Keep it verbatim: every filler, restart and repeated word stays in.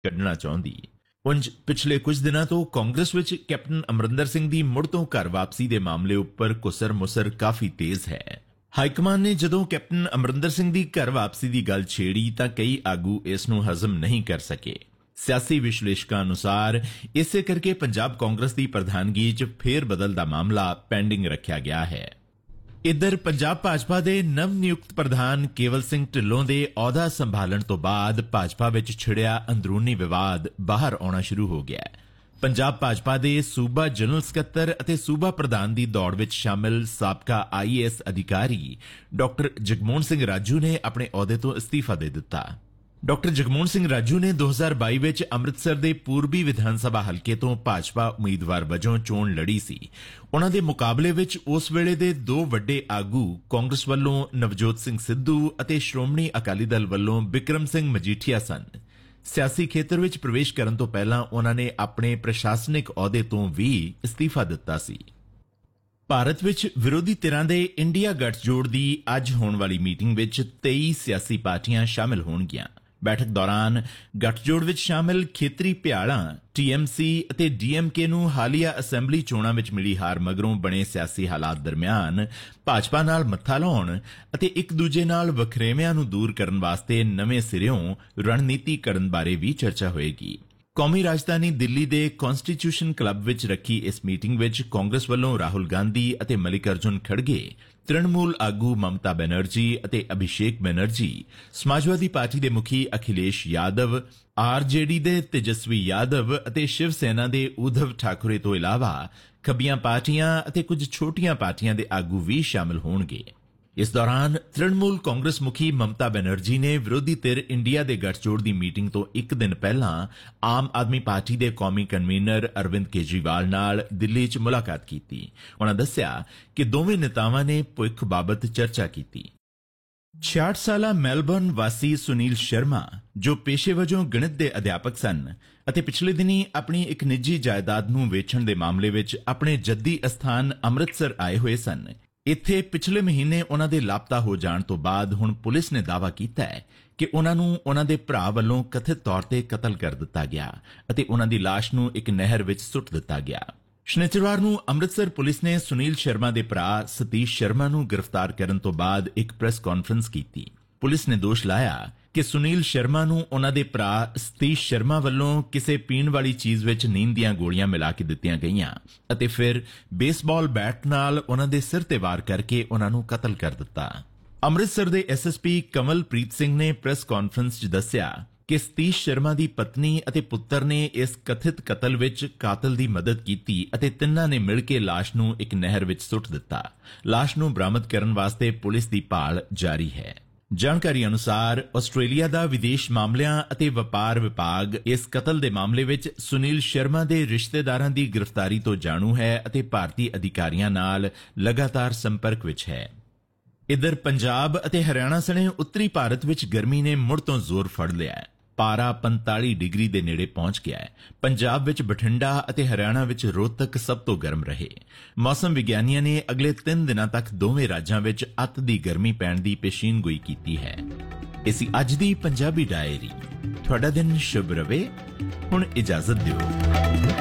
ਕੱਢਣਾ ਚਾਹੁੰਦੀ। ਉਂਝ ਪਿਛਲੇ ਕੁਝ ਦਿਨਾਂ ਤੋਂ ਕਾਂਗਰਸ ਵਿੱਚ ਕੈਪਟਨ ਅਮਰਿੰਦਰ ਸਿੰਘ ਦੀ ਮੁੜ ਤੋਂ ਘਰ ਵਾਪਸੀ ਦੇ ਮਾਮਲੇ ਉੱਪਰ ਕੁਸਰ ਮੁਸਰ ਕਾਫੀ ਤੇਜ਼ ਹੈ। ਹਾਈਕਮਾਨ ਨੇ ਜਦੋਂ ਕੈਪਟਨ ਅਮਰਿੰਦਰ ਸਿੰਘ ਦੀ ਘਰ ਵਾਪਸੀ ਦੀ ਗੱਲ ਛੇੜੀ ਤਾਂ ਕਈ ਆਗੂ ਇਸ ਨੂੰ ਹਜ਼ਮ ਨਹੀਂ ਕਰ ਸਕੇ। ਸਿਆਸੀ ਵਿਸ਼ਲੇਸ਼ਕਾਂ ਅਨੁਸਾਰ ਇਸੇ ਕਰਕੇ ਪੰਜਾਬ ਕਾਂਗਰਸ ਦੀ ਪ੍ਰਧਾਨਗੀ 'ਚ ਫੇਰ ਬਦਲ ਦਾ ਮਾਮਲਾ ਪੈਂਡਿੰਗ ਰੱਖਿਆ ਗਿਆ ਹੈ। ਇੱਧਰ ਪੰਜਾਬ ਭਾਜਪਾ ਦੇ ਨਵ ਨਿਯੁਕਤ ਪ੍ਰਧਾਨ ਕੇਵਲ ਸਿੰਘ ਢਿੱਲੋਂ ਦੇ ਅਹੁਦਾ ਸੰਭਾਲਣ ਤੋਂ ਬਾਅਦ ਭਾਜਪਾ ਵਿੱਚ ਛਿੜਿਆ ਅੰਦਰੂਨੀ ਵਿਵਾਦ ਬਾਹਰ ਆਉਣਾ ਸ਼ੁਰੂ ਹੋ ਗਿਆ ਹੈ। ਪੰਜਾਬ ਭਾਜਪਾ ਦੇ ਸੂਬਾ ਜਨਰਲ ਸਕੱਤਰ ਅਤੇ ਸੂਬਾ ਪ੍ਰਧਾਨ ਦੀ ਦੌੜ ਵਿੱਚ ਸ਼ਾਮਿਲ ਸਾਬਕਾ ਆਈ ਏ ਐਸ ਅਧਿਕਾਰੀ ਡਾਕਟਰ ਜਗਮੋਹਨ ਸਿੰਘ ਰਾਜੂ ਨੇ ਆਪਣੇ ਅਹੁਦੇ ਤੋਂ ਅਸਤੀਫਾ ਦੇ ਦਿੱਤਾ। ਡਾਕਟਰ ਜਗਮੋਹਨ ਸਿੰਘ ਰਾਜੂ ਨੇ ਦੋ ਹਜ਼ਾਰ ਬਾਈ ਵਿੱਚ ਅੰਮ੍ਰਿਤਸਰ ਦੇ ਪੂਰਬੀ ਵਿਧਾਨ ਸਭਾ ਹਲਕੇ ਤੋਂ ਭਾਜਪਾ ਉਮੀਦਵਾਰ ਵਜੋਂ ਚੋਣ ਲੜੀ ਸੀ। ਉਨ੍ਹਾਂ ਦੇ ਮੁਕਾਬਲੇ ਵਿੱਚ ਉਸ ਵੇਲੇ ਦੇ ਦੋ ਵੱਡੇ ਆਗੂ ਕਾਂਗਰਸ ਵੱਲੋਂ ਨਵਜੋਤ ਸਿੰਘ ਸਿੱਧੂ ਅਤੇ ਸ਼੍ਰੋਮਣੀ ਅਕਾਲੀ ਦਲ ਵੱਲੋਂ ਬਿਕਰਮ ਸਿੰਘ ਮਜੀਠੀਆ ਸਨ। ਸਿਆਸੀ ਖੇਤਰ ਵਿੱਚ ਪ੍ਰਵੇਸ਼ ਕਰਨ ਤੋਂ ਪਹਿਲਾਂ ਉਨ੍ਹਾਂ ਨੇ ਆਪਣੇ ਪ੍ਰਸ਼ਾਸਨਿਕ ਅਹੁਦੇ ਤੋਂ ਵੀ ਅਸਤੀਫਾ ਦਿੱਤਾ ਸੀ। ਭਾਰਤ ਵਿੱਚ ਵਿਰੋਧੀ ਧਿਰਾਂ ਦੇ ਇੰਡੀਆ ਗੱਠਜੋੜ ਦੀ ਅੱਜ ਹੋਣ ਵਾਲੀ ਮੀਟਿੰਗ ਵਿੱਚ ਤੇਈ ਸਿਆਸੀ ਪਾਰਟੀਆਂ ਸ਼ਾਮਿਲ ਹੋਣਗੀਆਂ। ਬੈਠਕ ਦੌਰਾਨ ਗੱਠਜੋੜ ਵਿੱਚ ਸ਼ਾਮਿਲ ਖੇਤਰੀ ਭਿਆਲਾਂ ਟੀ ਐਮ ਸੀ ਅਤੇ ਡੀ ਐਮ ਕੇ ਨੂੰ ਹਾਲੀਆ ਅਸੈਂਬਲੀ ਚੋਣਾਂ ਵਿੱਚ ਮਿਲੀ ਹਾਰ ਮਗਰੋਂ ਬਣੇ ਸਿਆਸੀ ਹਾਲਾਤ ਦਰਮਿਆਨ ਭਾਜਪਾ ਨਾਲ ਮੱਥਾ ਲਾਉਣ ਅਤੇ ਇੱਕ ਦੂਜੇ ਨਾਲ ਵਖਰੇਵਿਆਂ ਨੂੰ ਦੂਰ ਕਰਨ ਵਾਸਤੇ ਨਵੇਂ ਸਿਰਿਓਂ ਰਣਨੀਤੀ ਘੜਨ ਬਾਰੇ ਵੀ ਚਰਚਾ ਹੋਏਗੀ। ਕੌਮੀ ਰਾਜਧਾਨੀ ਦਿੱਲੀ ਦੇ ਕਨਸਟੀਟਿਊਸ਼ਨ ਕਲੱਬ ਵਿੱਚ ਰੱਖੀ ਇਸ ਮੀਟਿੰਗ ਵਿੱਚ ਕਾਂਗਰਸ ਵੱਲੋਂ ਰਾਹੁਲ ਗਾਂਧੀ ਅਤੇ ਮਲਿਕ ਅਰਜੁਨ ਖੜਗੇ, ਤ੍ਰਿਣਮੂਲ ਆਗੂ ਮਮਤਾ ਬੈਨਰਜੀ ਅਤੇ ਅਭਿਸ਼ੇਕ ਬੈਨਰਜੀ, ਸਮਾਜਵਾਦੀ ਪਾਰਟੀ ਦੇ ਮੁਖੀ ਅਖਿਲੇਸ਼ ਯਾਦਵ, ਆਰ ਜੇ ਡੀ ਦੇ ਤੇਜਸਵੀ ਯਾਦਵ ਅਤੇ ਸ਼ਿਵ ਸੈਨਾ ਦੇ ਉਧਵ ਠਾਕੁਰੇ ਤੋਂ ਇਲਾਵਾ ਖੱਬੀਆਂ ਪਾਰਟੀਆਂ ਅਤੇ ਕੁਝ ਛੋਟੀਆਂ ਪਾਰਟੀਆਂ ਦੇ ਆਗੂ ਵੀ ਸ਼ਾਮਿਲ ਹੋਣਗੇ। ਇਸ ਦੌਰਾਨ ਤ੍ਰਿਣਮੂਲ ਕਾਂਗਰਸ ਮੁਖੀ ਮਮਤਾ ਬੈਨਰਜੀ ਨੇ ਵਿਰੋਧੀ ਧਿਰ ਇੰਡੀਆ ਦੇ ਗੱਠਜੋੜ ਦੀ ਮੀਟਿੰਗ ਤੋਂ ਇੱਕ ਦਿਨ ਪਹਿਲਾਂ ਆਮ ਆਦਮੀ ਪਾਰਟੀ ਦੇ ਕੌਮੀ ਕਨਵੀਨਰ ਅਰਵਿੰਦ ਕੇਜਰੀਵਾਲ ਨਾਲ ਦਿੱਲੀ 'ਚ ਮੁਲਾਕਾਤ ਕੀਤੀ। ਉਨ੍ਹਾਂ ਦੱਸਿਆ ਕਿ ਦੋਵੇਂ ਨੇਤਾਵਾਂ ਨੇ ਭਵਿੱਖ ਬਾਬਤ ਚਰਚਾ ਕੀਤੀ। ਛਿਆਹਠ ਸਾਲਾ ਮੈਲਬੌਰਨ ਵਾਸੀ ਸੁਨੀਲ ਸ਼ਰਮਾ, ਜੋ ਪੇਸ਼ੇ ਵਜੋਂ ਗਣਿਤ ਦੇ ਅਧਿਆਪਕ ਸਨ ਅਤੇ ਪਿਛਲੇ ਦਿਨੀ ਆਪਣੀ ਇੱਕ ਨਿੱਜੀ ਜਾਇਦਾਦ ਨੂੰ ਵੇਚਣ ਦੇ ਮਾਮਲੇ ਵਿੱਚ ਆਪਣੇ ਜੱਦੀ ਅਸਥਾਨ ਅੰਮ੍ਰਿਤਸਰ ਆਏ ਹੋਏ ਸਨ। ਇੱਥੇ ਪਿਛਲੇ ਮਹੀਨੇ ਉਨ੍ਹਾਂ ਦੇ ਲਾਪਤਾ ਹੋ ਜਾਣ ਤੋਂ ਬਾਅਦ ਹੁਣ ਪੁਲਿਸ ਨੇ ਦਾਅਵਾ ਕੀਤਾ ਹੈ ਕਿ ਉਨ੍ਹਾਂ ਨੂੰ ਉਨ੍ਹਾਂ ਦੇ ਭਰਾ ਵੱਲੋਂ ਕਥਿਤ ਤੌਰ ਤੇ ਕਤਲ ਕਰ ਦਿੱਤਾ ਗਿਆ ਅਤੇ ਉਨ੍ਹਾਂ ਦੀ ਲਾਸ਼ ਨੂੰ ਇੱਕ ਨਹਿਰ ਵਿੱਚ ਸੁੱਟ ਦਿੱਤਾ ਗਿਆ। ਸ਼ਨੀਚਰਵਾਰ ਨੂੰ ਅੰਮ੍ਰਿਤਸਰ ਪੁਲਿਸ ਨੇ ਸੁਨੀਲ ਸ਼ਰਮਾ ਦੇ ਭਰਾ ਸਤੀਸ਼ ਸ਼ਰਮਾ ਨੂੰ ਗ੍ਰਿਫਤਾਰ ਕਰਨ ਤੋਂ ਬਾਅਦ ਇੱਕ ਪ੍ਰੈਸ ਕਾਨਫਰੰਸ ਕੀਤੀ। ਪੁਲਿਸ ਨੇ ਦੋਸ਼ ਲਾਇਆ ਕਿ ਸੁਨੀਲ ਸ਼ਰਮਾ ਨੂੰ ਉਨ੍ਹਾਂ ਦੇ ਭਰਾ ਸਤੀਸ਼ ਸ਼ਰਮਾ ਵੱਲੋਂ ਕਿਸੇ ਪੀਣ ਵਾਲੀ ਚੀਜ਼ ਵਿੱਚ ਨੀਂਦ ਦੀਆਂ ਗੋਲੀਆਂ ਮਿਲਾ ਕੇ ਦਿੱਤੀਆਂ ਗਈਆਂ ਅਤੇ ਫਿਰ ਬੇਸਬਾਲ ਬੈਟ ਨਾਲ ਉਨ੍ਹਾਂ ਦੇ ਸਿਰ ਤੇ ਵਾਰ ਕਰਕੇ ਉਨ੍ਹਾਂ ਨੂੰ ਕਤਲ ਕਰ ਦਿੱਤਾ। ਅੰਮ੍ਰਿਤਸਰ ਦੇ S S P Kamalpreet Singh ਨੇ ਪ੍ਰੈਸ ਕਾਨਫਰੰਸ 'ਚ ਦੱਸਿਆ ਕਿ ਸਤੀਸ਼ ਸ਼ਰਮਾ ਦੀ ਪਤਨੀ ਅਤੇ ਪੁੱਤਰ ਨੇ ਇਸ ਕਥਿਤ ਕਤਲ ਵਿੱਚ ਕਾਤਲ ਦੀ ਮਦਦ ਕੀਤੀ ਅਤੇ ਤਿੰਨਾਂ ਨੇ ਮਿਲ ਕੇ ਲਾਸ਼ ਨੂੰ ਇੱਕ ਨਹਿਰ ਵਿੱਚ ਸੁੱਟ ਦਿੱਤਾ। ਲਾਸ਼ ਨੂੰ ਬਰਾਮਦ ਕਰਨ ਵਾਸਤੇ ਪੁਲਿਸ ਦੀ ਭਾਲ ਜਾਰੀ ਹੈ। ਜਾਣਕਾਰੀ ਅਨੁਸਾਰ ਆਸਟ੍ਰੇਲੀਆ ਦਾ ਵਿਦੇਸ਼ ਮਾਮਲਿਆਂ ਅਤੇ ਵਪਾਰ ਵਿਭਾਗ ਇਸ ਕਤਲ ਦੇ ਮਾਮਲੇ ਵਿੱਚ ਸੁਨੀਲ ਸ਼ਰਮਾ ਦੇ ਰਿਸ਼ਤੇਦਾਰਾਂ ਦੀ ਗ੍ਰਿਫਤਾਰੀ ਤੋਂ ਜਾਣੂ ਹੈ ਅਤੇ ਭਾਰਤੀ ਅਧਿਕਾਰੀਆਂ ਨਾਲ ਲਗਾਤਾਰ ਸੰਪਰਕ ਵਿੱਚ ਹੈ। ਇੱਧਰ ਪੰਜਾਬ ਅਤੇ ਹਰਿਆਣਾ ਸਣੇ ਉੱਤਰੀ ਭਾਰਤ ਵਿੱਚ ਗਰਮੀ ਨੇ ਮੁੜ ਤੋਂ ਜ਼ੋਰ ਫੜ ਲਿਆ ਹੈ। ਪਾਰਾ ਪੰਤਾਲੀ ਡਿਗਰੀ ਦੇ ਨੇੜੇ ਪਹੁੰਚ ਗਿਆ ਹੈ। ਪੰਜਾਬ ਵਿੱਚ ਬਠਿੰਡਾ ਅਤੇ ਹਰਿਆਣਾ ਵਿੱਚ ਰੋਹਤਕ ਸਭ ਤੋਂ ਗਰਮ ਰਹੇ। ਮੌਸਮ ਵਿਗਿਆਨੀਆਂ ਨੇ ਅਗਲੇ ਤਿੰਨ ਦਿਨਾਂ ਤੱਕ ਦੋਵੇਂ ਰਾਜਾਂ ਵਿੱਚ ਅੱਤ ਦੀ ਗਰਮੀ ਪੈਣ ਦੀ ਪੇਸ਼ੀਨਗੋਈ ਕੀਤੀ ਹੈ। ਇਹ ਸੀ ਅੱਜ ਦੀ ਪੰਜਾਬੀ ਡਾਇਰੀ। ਤੁਹਾਡਾ ਦਿਨ ਸ਼ੁਭ ਰਵੇ। ਹੁਣ ਇਜਾਜ਼ਤ ਦਿਓ।